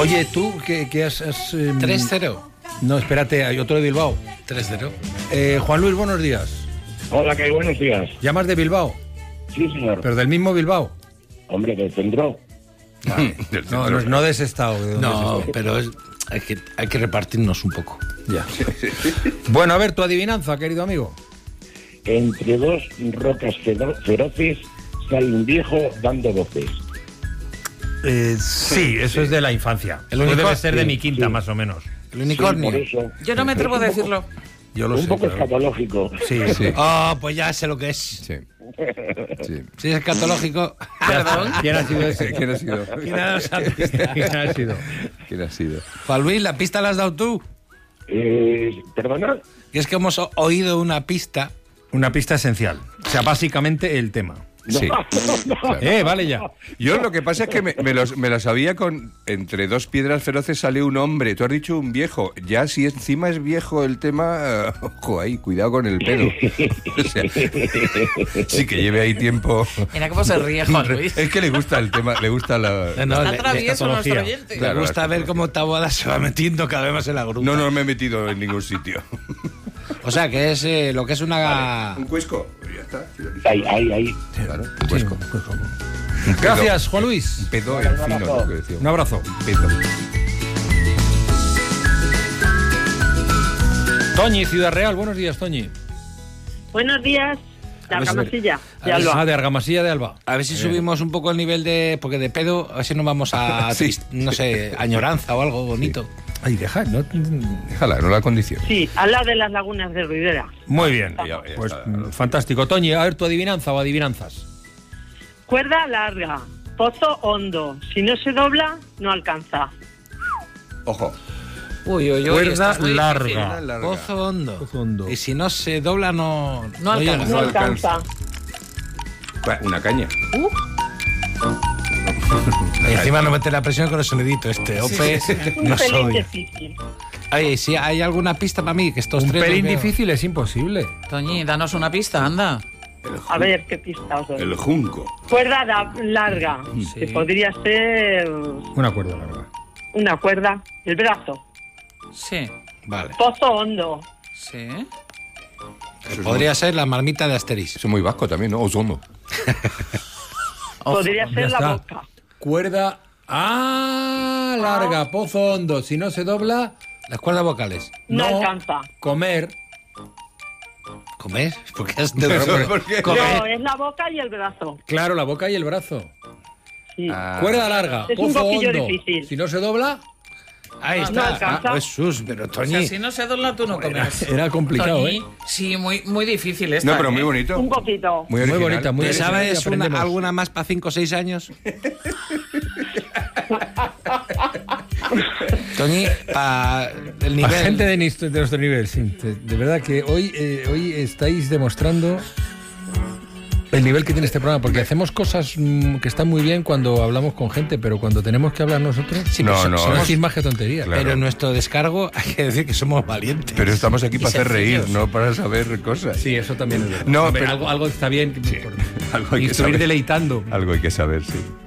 Oye, tú que has... 3-0. No, espérate, hay otro de Bilbao. 3-0. Juan Luis, buenos días. Hola, ¿qué hay? Buenos días. ¿Llamas de Bilbao? Sí, señor. ¿Pero del mismo Bilbao? Hombre, del centro. Vale. No de ese estado. No, pero hay que repartirnos un poco. Ya. Bueno, a ver, tu adivinanza, querido amigo. Entre dos rocas feroces sale un viejo dando voces. Sí, eso es de la infancia. Debe ser de mi quinta, más o menos. El unicornio. Sí, por eso. Yo no me atrevo a decirlo. Yo lo Un sé. poco claro. escatológico. Sí. Pues ya sé lo que es. Sí. Sí. Si es escatológico. Perdón. ¿Quién ha sido ese? ¿Quién ha sido? ¿Quién ha dado esa pista? ¿Quién ha sido? ¿Quién ha sido? Juan Luis, ¿la pista la has dado tú? ¿Perdona? Y es que hemos oído una pista. Una pista esencial. O sea, básicamente el tema. Sí. Claro. Vale ya. Yo lo que pasa es que me lo sabía con... Entre 2 piedras feroces sale un hombre. Tú has dicho un viejo. Ya si encima es viejo el tema... ojo ahí, cuidado con el pelo. O sea, sí que lleve ahí tiempo... Mira cómo se ríe Juan Luis. Es que le gusta el tema, le gusta la... No, Está travieso nuestro escatología. oyente. Claro, me gusta ver cómo Taboada se va metiendo cada vez más en la grupa. No me he metido en ningún sitio. O sea, que es lo que es una... ¿Un cuesco? Pues ya está. Ahí. Claro, un cuesco. Gracias, Juan Luis. Un pedo en fino, ¿no? Que decía. Un abrazo. Un pedo. Toñi, Ciudad Real. Buenos días, Toñi. Buenos días, de Argamasilla, de Alba. De Argamasilla de Alba. A ver si subimos un poco el nivel de... Porque de pedo, a ver si nos vamos a... Sí. No sé, añoranza o algo bonito. Ay, deja, ¿no? Déjala, no la condiciona. Sí, al lado de las lagunas de Ruidera. Muy bien. Ya Pues está. fantástico. Toñi, a ver tu adivinanza o adivinanzas. Cuerda larga, pozo hondo. Si no se dobla, no alcanza. Ojo. Uy, Cuerda esta es muy larga. difícil. Pozo hondo. Pozo hondo. Y si no se dobla, no alcanza. llega. No alcanza. Una caña. Y encima no mete la presión con el sonidito este. Ope, no Un pelín soy. difícil. Oye, si hay alguna pista para mí, que estos Un tres... pelín los veo. difícil es imposible. Toñi, danos una pista, anda. A ver, ¿qué pista os doy? El junco. Cuerda larga, Sí. que podría ser Una cuerda larga. una cuerda. El brazo. Sí, Vale. Pozo hondo. sí. Podría ser la marmita de Asterix. Eso es muy vasco también, ¿no? Osondo. Podría Ya ser la está. boca. Cuerda. Larga, pozo hondo. Si no se dobla, Las cuerdas vocales. No No. alcanza. comer. ¿Comer? ¿Por qué has ¿Por qué? No, Comer. es la boca y el brazo. Claro, la boca y el brazo. Sí. Cuerda larga, Es un pozo poquillo hondo. difícil. Si no se dobla, Ahí No está. alcanza. Jesús, pero O Toñi. sea, si no se dobla, tú no comes. era complicado, Toñi, ¿eh? sí, muy difícil esta. No, pero muy bonito. Un poquito. Muy Muy original. bonita, muy ¿Te original. sabes Aprendemos. alguna más para 5 o 6 años? Toñi, para el La nivel... gente de nuestro nivel, sí. De verdad que hoy estáis demostrando el nivel que tiene este programa, porque hacemos cosas que están muy bien cuando hablamos con gente, pero cuando tenemos que hablar nosotros, Sí, pero No, no no. decís más que tonterías. Claro. Pero en nuestro descargo hay que decir que somos valientes. Pero estamos aquí para hacer reír, sencillos. no para saber cosas. Sí, eso también es verdad. No, Hombre, pero- algo está bien. Algo hay que Instruir saber. deleitando. Algo hay que saber, sí.